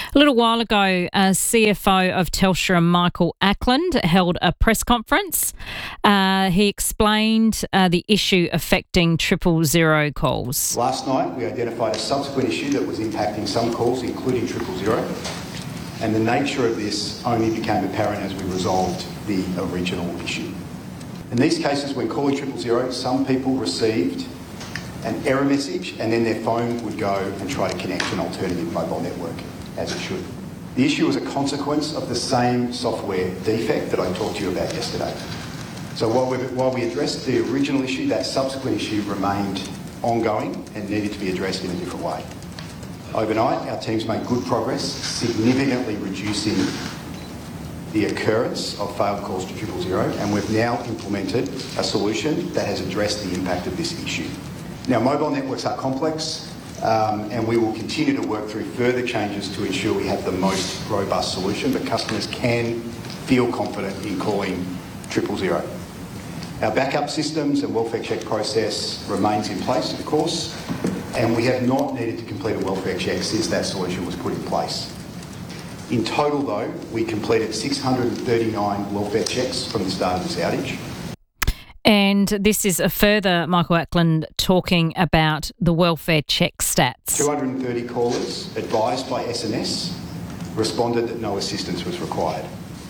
A little while ago, CFO of Telstra, Michael Ackland, held a press conference. He explained the issue affecting 000 calls. Last night, we identified a subsequent issue that was impacting some calls, including 000, and the nature of this only became apparent as we resolved the original issue. In these cases, when calling 000, some people received an error message and then their phone would go and try to connect to an alternative mobile network, as it should. The issue was a consequence of the same software defect that I talked to you about yesterday. So while we addressed the original issue, that subsequent issue remained ongoing and needed to be addressed in a different way. Overnight, our teams made good progress, significantly reducing the occurrence of failed calls to 000, and we've now implemented a solution that has addressed the impact of this issue. Now, mobile networks are complex, and we will continue to work through further changes to ensure we have the most robust solution, but customers can feel confident in calling 000. Our backup systems and welfare check process remains in place, of course, and we have not needed to complete a welfare check since that solution was put in place. In total, though, we completed 639 welfare checks from the start of this outage. And this is a further Michael Ackland talking about the welfare check stats. 230 callers advised by SMS responded that no assistance was required.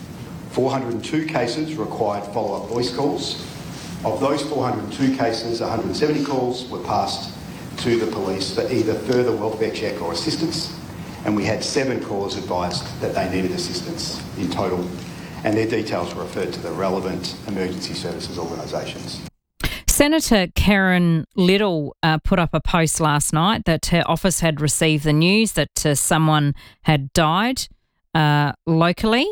402 cases required follow-up voice calls. Of those 402 cases, 170 calls were passed to the police for either further welfare check or assistance, and we had 7 callers advised that they needed assistance in total, and their details were referred to the relevant emergency services organisations. Senator Karen Little put up a post last night that her office had received the news that someone had died locally,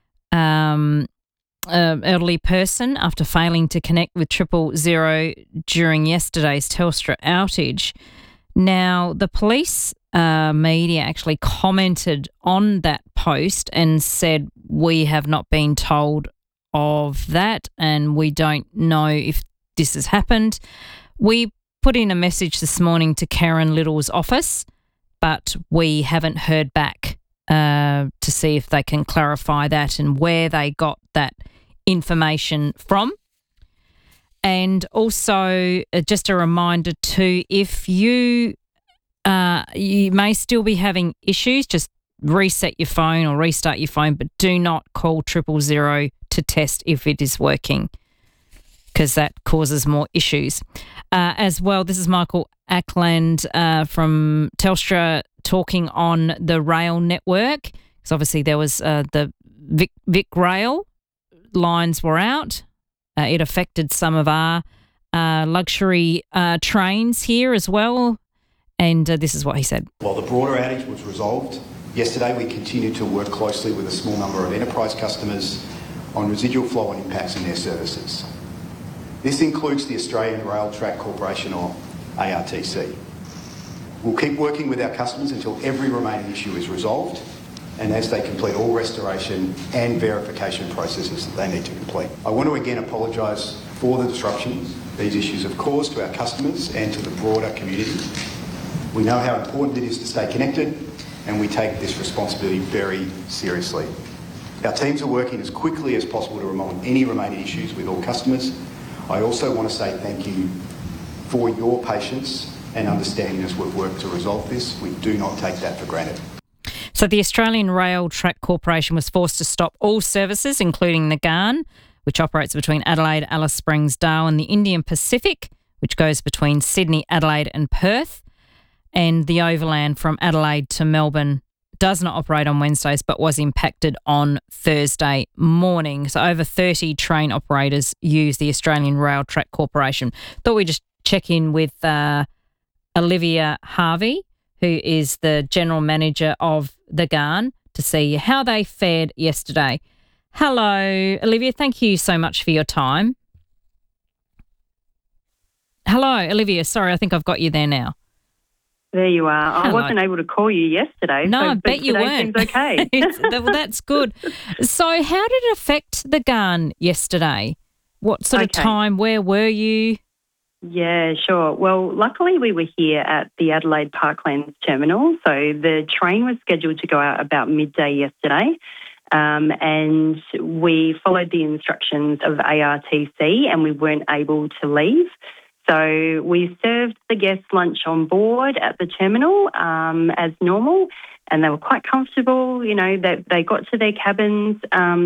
elderly person, after failing to connect with 000 during yesterday's Telstra outage. Now, the police media actually commented on that post and said, we have not been told of that and we don't know if this has happened. We put in a message this morning to Karen Little's office, but we haven't heard back to see if they can clarify that and where they got that information from. And also, just a reminder too, if you may still be having issues, just reset your phone or restart your phone, but do not call 000 to test if it is working, because that causes more issues. As well, this is Michael Ackland from Telstra talking on the rail network, because obviously there was the Vic Rail lines were out. It affected some of our luxury trains here as well. And this is what he said. While the broader outage was resolved, yesterday we continued to work closely with a small number of enterprise customers on residual flow and impacts in their services. This includes the Australian Rail Track Corporation, or ARTC. We'll keep working with our customers until every remaining issue is resolved and as they complete all restoration and verification processes that they need to complete. I want to again apologise for the disruptions these issues have caused to our customers and to the broader community. We know how important it is to stay connected, and we take this responsibility very seriously. Our teams are working as quickly as possible to resolve any remaining issues with all customers. I also want to say thank you for your patience and understanding as we've worked to resolve this. We do not take that for granted. So the Australian Rail Track Corporation was forced to stop all services, including the Ghan, which operates between Adelaide, Alice Springs, Darwin, the Indian Pacific, which goes between Sydney, Adelaide and Perth, and the Overland from Adelaide to Melbourne does not operate on Wednesdays but was impacted on Thursday morning. So over 30 train operators use the Australian Rail Track Corporation. Thought we'd just check in with Olivia Harvey, who is the General Manager of the Ghan, to see how they fared yesterday. Hello, Olivia. Thank you so much for your time. Hello, Olivia. Sorry, I think I've got you there now. There you are. Hello. I wasn't able to call you yesterday. No, so, I bet you weren't. Seems okay. Well, that's good. So how did it affect the Ghan yesterday? What sort of time? Where were you? Yeah, sure. Well, luckily we were here at the Adelaide Parklands terminal. So the train was scheduled to go out about midday yesterday. And we followed the instructions of ARTC and we weren't able to leave. So we served the guests lunch on board at the terminal as normal, and they were quite comfortable. You know, they got to their cabins.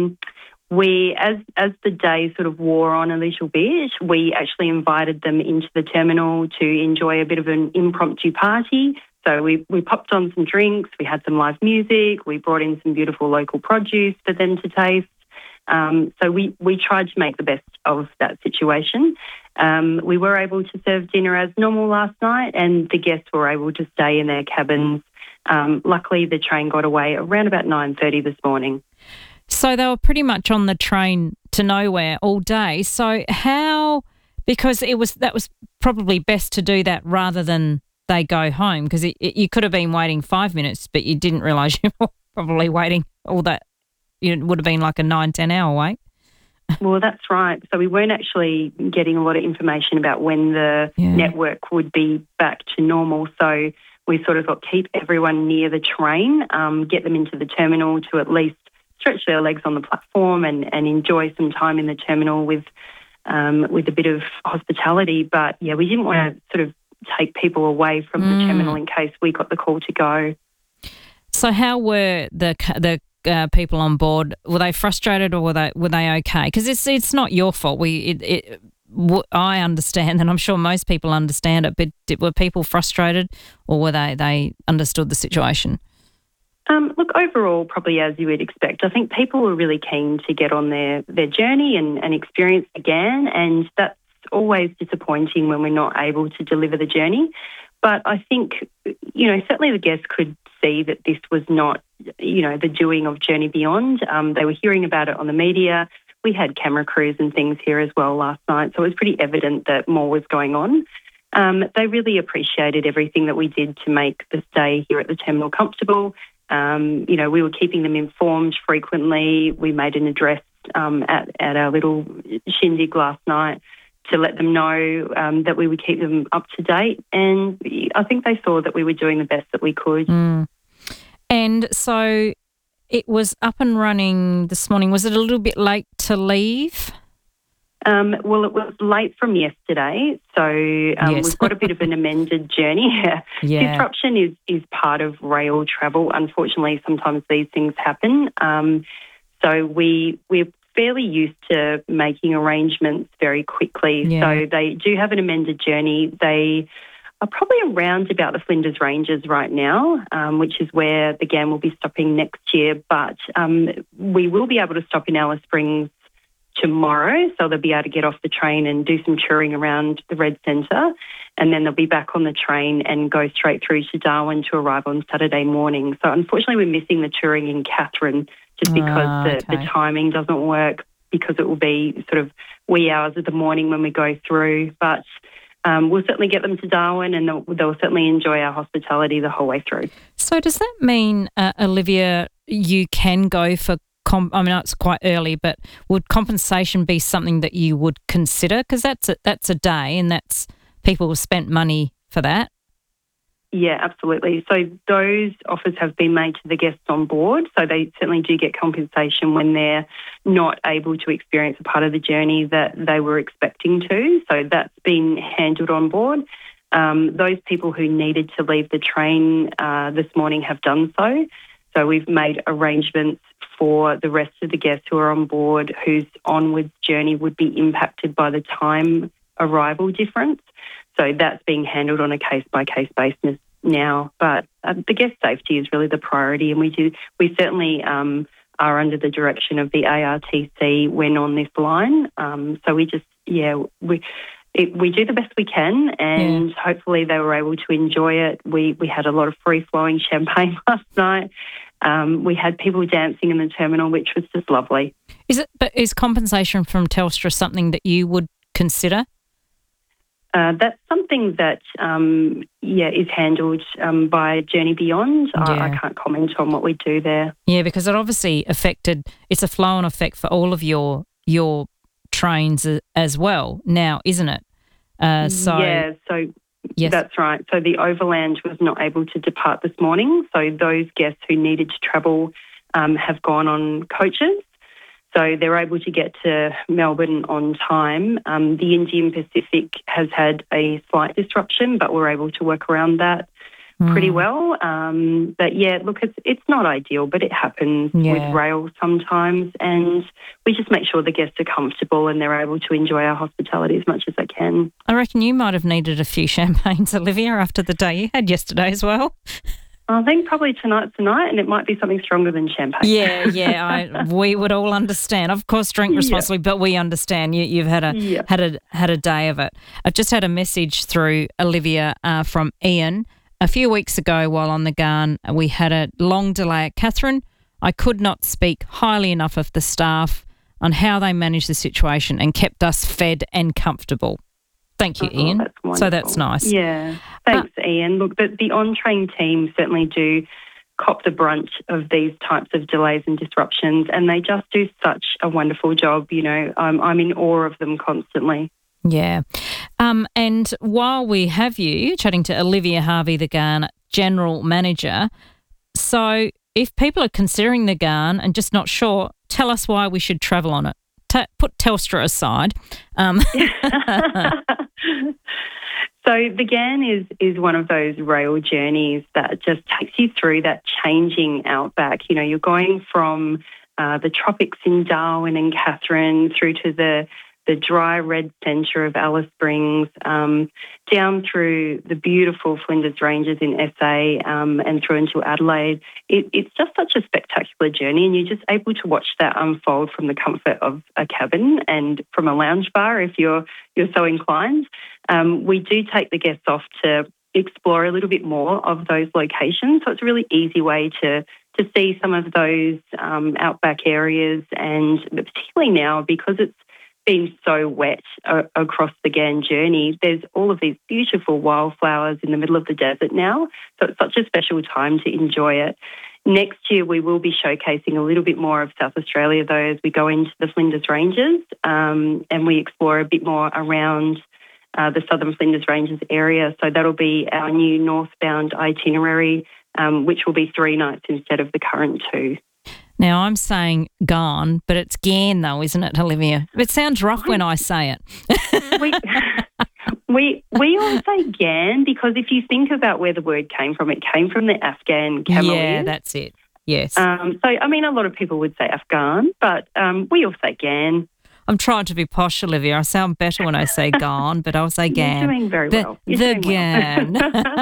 As the day sort of wore on a little bit, we actually invited them into the terminal to enjoy a bit of an impromptu party. So we popped on some drinks, we had some live music, we brought in some beautiful local produce for them to taste. So we tried to make the best of that situation. We were able to serve dinner as normal last night, and the guests were able to stay in their cabins. Luckily, the train got away around about 9:30 this morning. So they were pretty much on the train to nowhere all day. So because that was probably best to do that rather than they go home, because you could have been waiting 5 minutes, but you didn't realise you were probably waiting all that. It would have been like a 9-10 hour wait. Well, that's right. So we weren't actually getting a lot of information about when the network would be back to normal. So we sort of thought keep everyone near the train, get them into the terminal to at least stretch their legs on the platform and enjoy some time in the terminal with a bit of hospitality. But, yeah, we didn't want to sort of take people away from the terminal in case we got the call to go. So how were the people on board? Were they frustrated or were they okay? Because it's not your fault. I understand, and I'm sure most people understand it, but were people frustrated or were they understood the situation? Look, overall, probably as you would expect. I think people were really keen to get on their journey and experience again, and that's always disappointing when we're not able to deliver the journey. But I think, certainly the guests could see that this was not, the doing of Journey Beyond. They were hearing about it on the media. We had camera crews and things here as well last night, so it was pretty evident that more was going on. They really appreciated everything that we did to make the stay here at the terminal comfortable. We were keeping them informed frequently. We made an address at our little shindig last night to let them know that we would keep them up to date. And I think they saw that we were doing the best that we could. And so it was up and running this morning. Was it a little bit late to leave? Well, it was late from yesterday, so yes. We've got a bit of an amended journey. Yeah. Disruption is part of rail travel. Unfortunately, sometimes these things happen. So we're fairly used to making arrangements very quickly. Yeah. So they do have an amended journey. They are probably around about the Flinders Ranges right now, which is where the GAM will be stopping next year. But we will be able to stop in Alice Springs tomorrow, so they'll be able to get off the train and do some touring around the Red Centre, and then they'll be back on the train and go straight through to Darwin to arrive on Saturday morning. So unfortunately we're missing the touring in Katherine just because the timing doesn't work, because it will be sort of wee hours of the morning when we go through. But we'll certainly get them to Darwin, and they'll certainly enjoy our hospitality the whole way through. So does that mean, Olivia, you can go for I know it's quite early, but would compensation be something that you would consider? Because that's a day, and that's people have spent money for that. Yeah, absolutely. So those offers have been made to the guests on board, so they certainly do get compensation when they're not able to experience a part of the journey that they were expecting to. So that's been handled on board. Those people who needed to leave the train this morning have done so. So we've made arrangements for the rest of the guests who are on board whose onwards journey would be impacted by the time arrival difference. So that's being handled on a case-by-case basis now. But the guest safety is really the priority, and we certainly are under the direction of the ARTC when on this line. So we do the best we can, and hopefully they were able to enjoy it. We had a lot of free-flowing champagne last night. We had people dancing in the terminal, which was just lovely. Is compensation from Telstra something that you would consider? That's something that, is handled by Journey Beyond. I can't comment on what we do there. Yeah, because it obviously it's a flow-on effect for all of your trains as well now, isn't it? So yes. That's right. So the Overland was not able to depart this morning. So those guests who needed to travel have gone on coaches. So they're able to get to Melbourne on time. The Indian Pacific has had a slight disruption, but we're able to work around that pretty well. But yeah, look, it's not ideal, but it happens with rail sometimes. And we just make sure the guests are comfortable and they're able to enjoy our hospitality as much as they can. I reckon you might have needed a few champagnes, Olivia, after the day you had yesterday as well. I think probably tonight's the night, and it might be something stronger than champagne. We would all understand. Of course, drink responsibly, but we understand you've had a day of it. I've just had a message through, Olivia, from Ian. A few weeks ago, while on the Ghan, we had a long delay at Katherine. I could not speak highly enough of the staff on how they managed the situation and kept us fed and comfortable. Thank you, Ian. That's wonderful. So that's nice. Yeah. Thanks, Ian. Look, the on-train team certainly do cop the brunt of these types of delays and disruptions, and they just do such a wonderful job. You know, I'm in awe of them constantly. Yeah. And while we have you chatting to Olivia Harvey, the Ghan General Manager, so if people are considering the Ghan and just not sure, tell us why we should travel on it. Put Telstra aside. So the Ghan is one of those rail journeys that just takes you through that changing outback. You know, you're going from the tropics in Darwin and Katherine through to the dry red centre of Alice Springs, down through the beautiful Flinders Ranges in SA and through into Adelaide. It's just such a spectacular journey, and you're just able to watch that unfold from the comfort of a cabin and from a lounge bar if you're so inclined. We do take the guests off to explore a little bit more of those locations, so it's a really easy way to see some of those outback areas, and particularly now because it's been so wet across the Ghan journey, there's all of these beautiful wildflowers in the middle of the desert now. So it's such a special time to enjoy it. Next year, we will be showcasing a little bit more of South Australia, though, as we go into the Flinders Ranges and we explore a bit more around the Southern Flinders Ranges area. So that'll be our new northbound itinerary, which will be 3 nights instead of the current 2. Now, I'm saying Ghan, but it's Ghan though, isn't it, Olivia? It sounds rough when I say it. we all say Ghan because if you think about where the word came from, it came from the Afghan camel. Yeah, that's it. Yes. So, I mean, a lot of people would say Afghan, but we all say Ghan. I'm trying to be posh, Olivia. I sound better when I say Ghan, but I'll say Ghan. You're doing very well. The Ghan.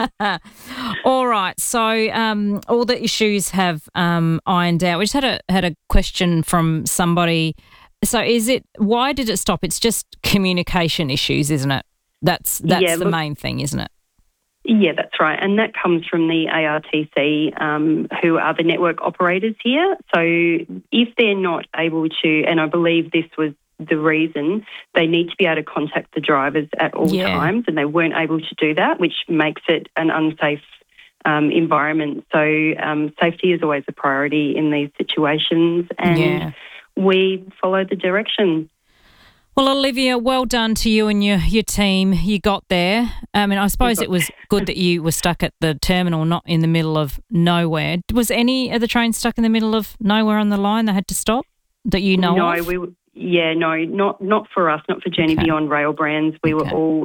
All right. So all the issues have ironed out. We just had a question from somebody. So why did it stop? It's just communication issues, isn't it? That's the main thing, isn't it? Yeah, that's right. And that comes from the ARTC, who are the network operators here. So if they're not able to, and I believe this was the reason, they need to be able to contact the drivers at all times, and they weren't able to do that, which makes it an unsafe environment. So safety is always a priority in these situations, and we follow the direction. Well, Olivia, well done to you and your team. You got there. I mean, I suppose it was good that you were stuck at the terminal, not in the middle of nowhere. Was any of the trains stuck in the middle of nowhere on the line they had to stop that you know of? Not for us, not for Journey Beyond Rail Brands. We were all,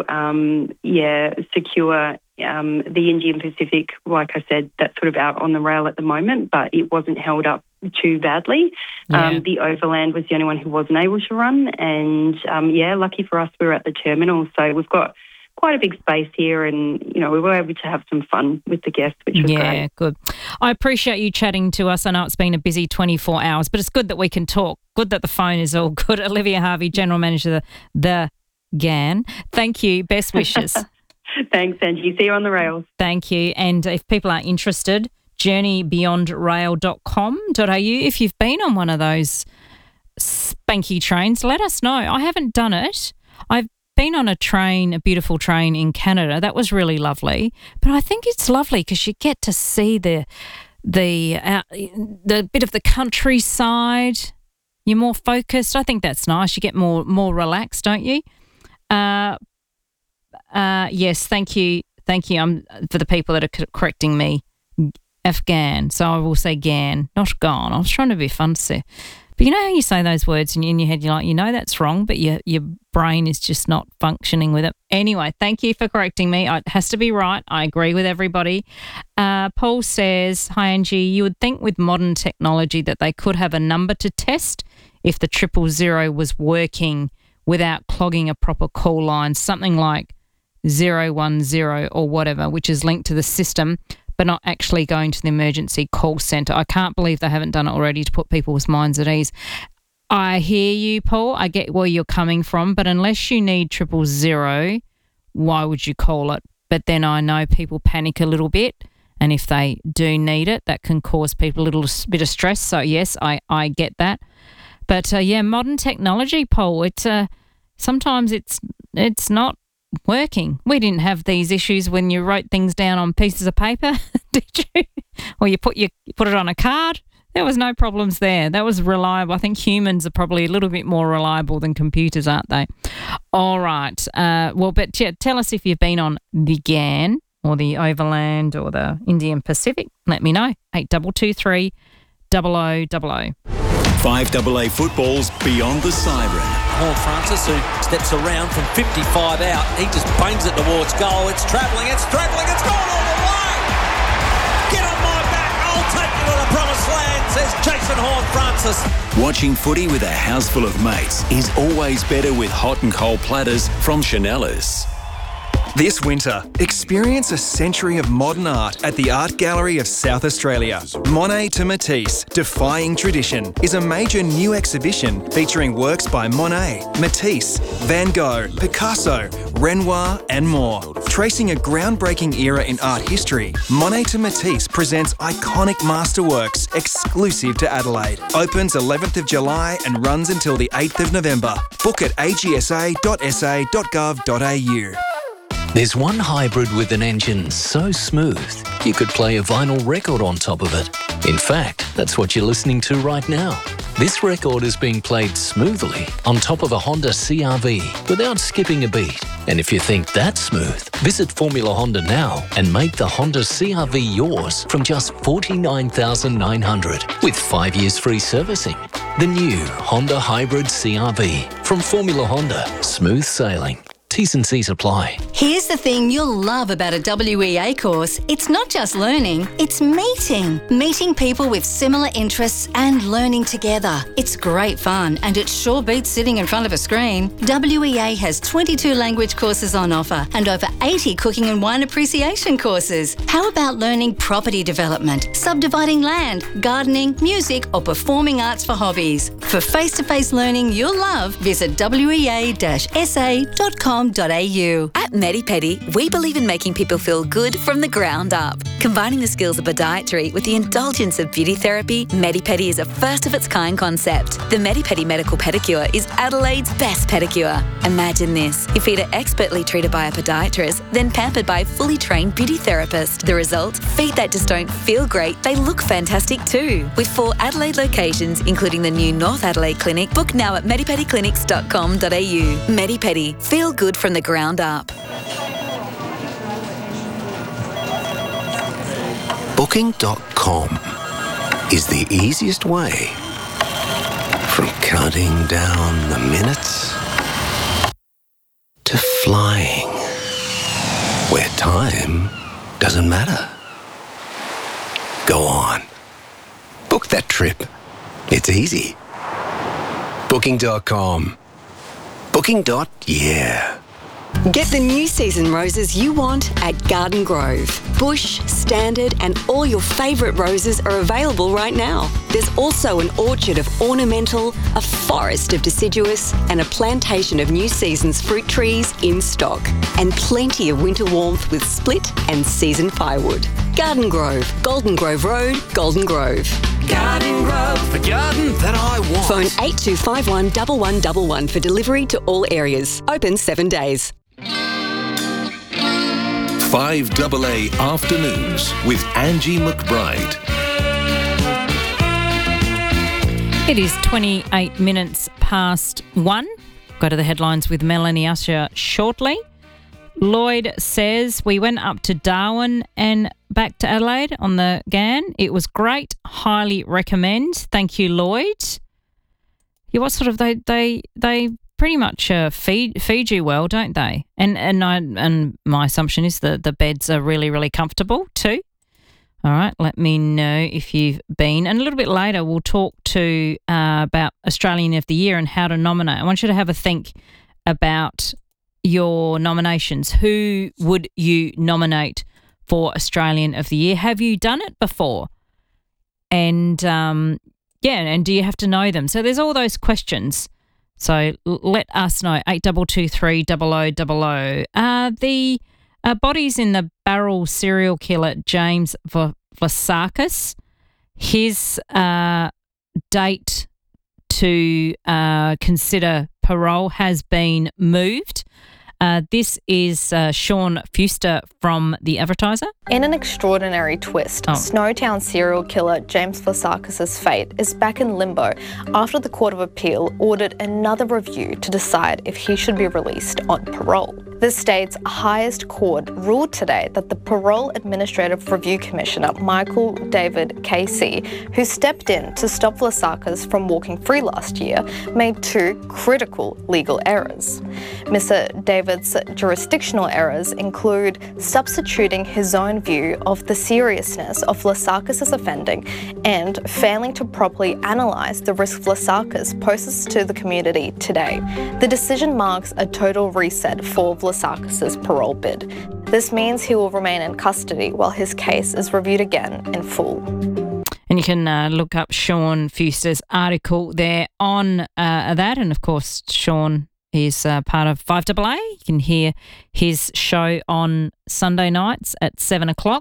secure. The Indian Pacific, like I said, that's sort of out on the rail at the moment, but it wasn't held up too badly. The Overland was the only one who wasn't able to run, and lucky for us, we were at the terminal, so we've got quite a big space here, and we were able to have some fun with the guests, which was great. Yeah, good. I appreciate you chatting to us. I know it's been a busy 24 hours, but it's good that we can talk. Good that the phone is all good. Olivia Harvey, General Manager of the Ghan. Thank you. Best wishes. Thanks, Angie. See you on the rails. Thank you. And if people are interested, journeybeyondrail.com.au. If you've been on one of those spanky trains, let us know. I haven't done it. I've been on a beautiful train in Canada. That was really lovely. But I think it's lovely because you get to see the bit of the countryside. You're more focused. I think that's nice. You get more relaxed, don't you? Yes, thank you. Thank you for the people that are correcting me. Afghan. So I will say Gan, not gone. I was trying to be fancy. But you know how you say those words and in your head you're like, that's wrong, but your brain is just not functioning with it. Anyway, thank you for correcting me. It has to be right. I agree with everybody. Paul says, hi Angie, you would think with modern technology that they could have a number to test if the 000 was working without clogging a proper call line, something like 010 or whatever, which is linked to the system, but not actually going to the emergency call centre. I can't believe they haven't done it already to put people's minds at ease. I hear you, Paul. I get where you're coming from, but unless you need 000, why would you call it? But then I know people panic a little bit, and if they do need it, that can cause people a little bit of stress. So, yes, I get that. But, modern technology, Paul, sometimes it's not working. We didn't have these issues when you wrote things down on pieces of paper, did you? Or you put it on a card. There was no problems there. That was reliable. I think humans are probably a little bit more reliable than computers, aren't they? All right. Tell us if you've been on the GAN or the Overland or the Indian Pacific. Let me know. 8223 0000. 5AA football's Beyond the Siren. Horne-Francis, who steps around from 55 out. He just bangs it towards goal. It's travelling, it's gone all the way! Get on my back, I'll take you to the promised land, says Jason Horne-Francis. Watching footy with a house full of mates is always better with hot and cold platters from Chanellas. This winter, experience a century of modern art at the Art Gallery of South Australia. Monet to Matisse, Defying Tradition, is a major new exhibition featuring works by Monet, Matisse, Van Gogh, Picasso, Renoir and more. Tracing a groundbreaking era in art history, Monet to Matisse presents iconic masterworks exclusive to Adelaide. Opens 11th of July and runs until the 8th of November. Book at agsa.sa.gov.au. There's one hybrid with an engine so smooth, you could play a vinyl record on top of it. In fact, that's what you're listening to right now. This record is being played smoothly on top of a Honda CR-V without skipping a beat. And if you think that's smooth, visit Formula Honda now and make the Honda CR-V yours from just $49,900 with 5 years free servicing. The new Honda Hybrid CR-V from Formula Honda. Smooth sailing. T's and C's apply. Here's the thing you'll love about a WEA course. It's not just learning, it's meeting. Meeting people with similar interests and learning together. It's great fun and it sure beats sitting in front of a screen. WEA has 22 language courses on offer and over 80 cooking and wine appreciation courses. How about learning property development, subdividing land, gardening, music or performing arts for hobbies? For face-to-face learning you'll love, visit wea-sa.com.au. At Medipedi, we believe in making people feel good from the ground up. Combining the skills of podiatry with the indulgence of beauty therapy, Medipedi is a first-of-its-kind concept. The Medipedi Medical Pedicure is Adelaide's best pedicure. Imagine this, your feet are expertly treated by a podiatrist, then pampered by a fully trained beauty therapist. The result? Feet that just don't feel great, they look fantastic too. With 4 Adelaide locations, including the new North Adelaide Clinic, book now at medipediclinics.com.au. Medipedi, feel good from the ground up. Booking.com is the easiest way from counting down the minutes to flying where time doesn't matter. Go on. Book that trip. It's easy. Booking.com. Booking.yeah. Get the new season roses you want at Garden Grove. Bush, standard and all your favourite roses are available right now. There's also an orchard of ornamental, a forest of deciduous and a plantation of new season's fruit trees in stock. And plenty of winter warmth with split and season firewood. Garden Grove, Golden Grove Road, Golden Grove. Garden Grove, the garden that I want. Phone 8251 1111 for delivery to all areas. Open 7 days. 5AA Afternoons with Angie McBride. It is 28 minutes past 1. Go to the headlines with Melanie Usher shortly. Lloyd says, we went up to Darwin and back to Adelaide on the GAN. It was great. Highly recommend. Thank you, Lloyd. Yeah, what sort of they pretty much feed you well, don't they? And my assumption is that the beds are really, really comfortable too. All right, let me know if you've been. And a little bit later, we'll talk to about Australian of the Year and how to nominate. I want you to have a think about your nominations. Who would you nominate for Australian of the Year? Have you done it before? And and do you have to know them? So there's all those questions. So let us know. 8223 0000. The bodies in the Barrel serial killer James Vlassakis. His date to consider parole has been moved. This is Sean Fuster from The Advertiser. In an extraordinary twist, Snowtown serial killer James Vlassakis' fate is back in limbo after the Court of Appeal ordered another review to decide if he should be released on parole. The state's highest court ruled today that the Parole Administrative Review Commissioner, Michael David Casey, who stepped in to stop Vlassakis from walking free last year, made two critical legal errors. Mr. David's jurisdictional errors include substituting his own view of the seriousness of Vlassakis' offending and failing to properly analyse the risk Vlassakis poses to the community today. The decision marks a total reset for Vlassakis' parole bid. This means he will remain in custody while his case is reviewed again in full. And you can look up Sean Fuster's article there on that. And of course, Sean is part of 5AA. You can hear his show on Sunday nights at 7 o'clock.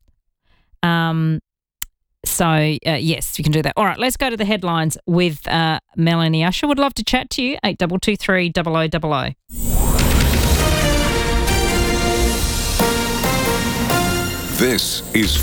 Yes, you can do that. All right, let's go to the headlines with Melanie Usher. Would love to chat to you. 8223 0000. This is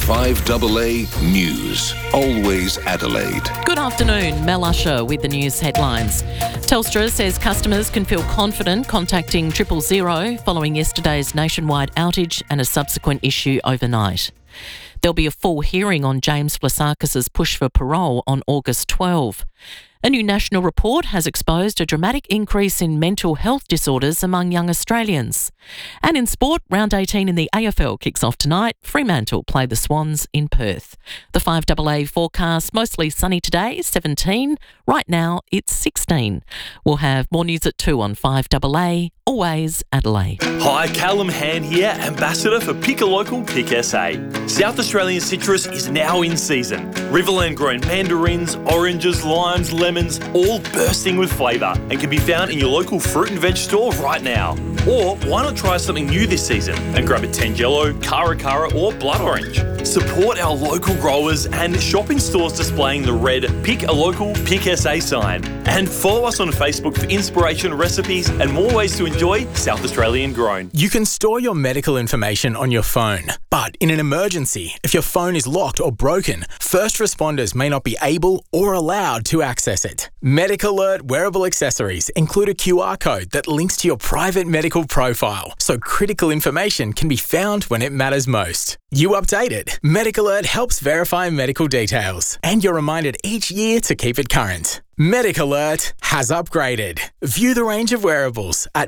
5AA News, always Adelaide. Good afternoon, Mel Usher with the news headlines. Telstra says customers can feel confident contacting 000 following yesterday's nationwide outage and a subsequent issue overnight. There'll be a full hearing on James Vlassakis' push for parole on August 12. A new national report has exposed a dramatic increase in mental health disorders among young Australians. And in sport, round 18 in the AFL kicks off tonight. Fremantle play the Swans in Perth. The 5AA forecast, mostly sunny today, 17. Right now, it's 16. We'll have more news at 2 on 5AA, always Adelaide. Hi, Callum Hand here, Ambassador for Pick a Local, Pick SA. South Australian citrus is now in season. Riverland grown mandarins, oranges, limes, lemons, all bursting with flavour and can be found in your local fruit and veg store right now. Or why not try something new this season and grab a Tangelo, Caracara or blood orange. Support our local growers and shop in stores displaying the red Pick a Local, Pick SA sign. And follow us on Facebook for inspiration, recipes and more ways to enjoy South Australian grown. You can store your medical information on your phone, but in an emergency, if your phone is locked or broken, first responders may not be able or allowed to access it. MedicAlert wearable accessories include a QR code that links to your private medical profile, so critical information can be found when it matters most. You update it. MedicAlert helps verify medical details, and you're reminded each year to keep it current. MedicAlert has upgraded. View the range of wearables at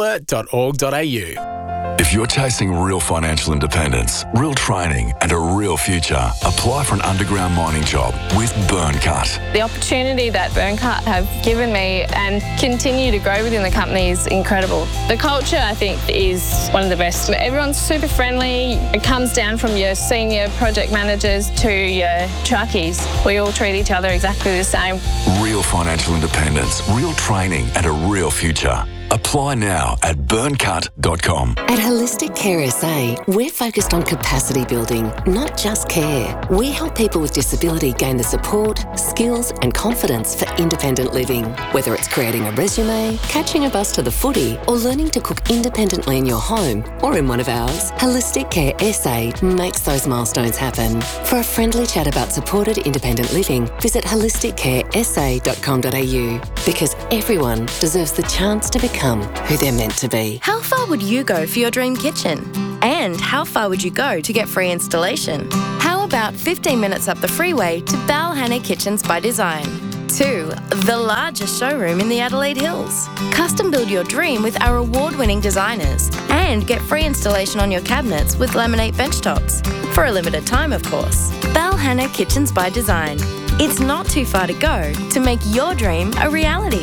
medicalert.org.au. If you're chasing real financial independence, real training and a real future, apply for an underground mining job with Burncut. The opportunity that Burncut have given me and continue to grow within the company is incredible. The culture, I think, is one of the best. Everyone's super friendly. It comes down from your senior project managers to your truckies. We all treat each other exactly the same. Real financial independence, real training and a real future. Apply now at burncut.com. At Holistic Care SA, we're focused on capacity building, not just care. We help people with disability gain the support, skills and confidence for independent living. Whether it's creating a resume, catching a bus to the footy, or learning to cook independently in your home or in one of ours, Holistic Care SA makes those milestones happen. For a friendly chat about supported independent living, visit holisticcaresa.com.au, because everyone deserves the chance to become become who they're meant to be. How far would you go for your dream kitchen? And how far would you go to get free installation? How about 15 minutes up the freeway to Balhanna Kitchens by Design? 2. The largest showroom in the Adelaide Hills. Custom build your dream with our award-winning designers and get free installation on your cabinets with laminate benchtops. For a limited time, of course. Balhanna Kitchens by Design. It's not too far to go to make your dream a reality.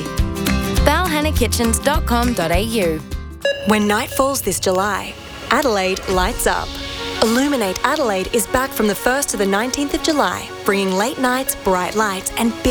balhannakitchens.com.au. When night falls this July, Adelaide lights up. Illuminate Adelaide is back from the 1st to the 19th of July, bringing late nights, bright lights and